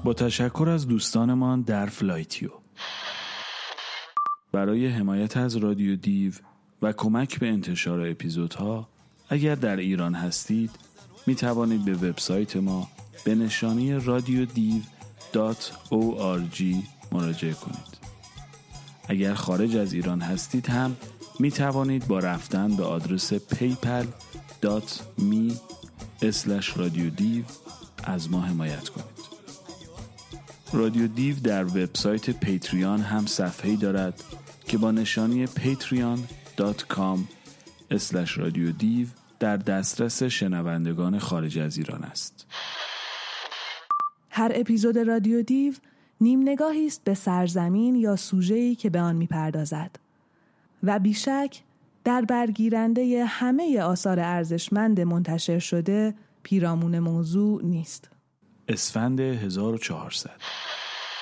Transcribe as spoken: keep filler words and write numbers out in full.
با تشکر از دوستانمان در فلایتیو. برای حمایت از رادیو دیو و کمک به انتشار اپیزودها اگر در ایران هستید می توانید به وبسایت ما به نشانی رادیو دیو دات او آر جی مراجعه کنید. اگر خارج از ایران هستید هم می توانید با رفتن به آدرس پیپل دات می اسلش رادیو دیو از ما حمایت کنید. رادیو دیو در وبسایت پیتریان هم صفحه‌ای دارد که با نشانی پیتریان دات کام اسلش رادیو دیو در دسترس شنوندگان خارج از ایران است. هر اپیزود رادیو دیو نیم نگاهی است به سرزمین یا سوژه‌ای که به آن می‌پردازد و بیشک در برگیرنده همه آثار ارزشمند منتشر شده پیرامون موضوع نیست. اسفند هزار و چهارصد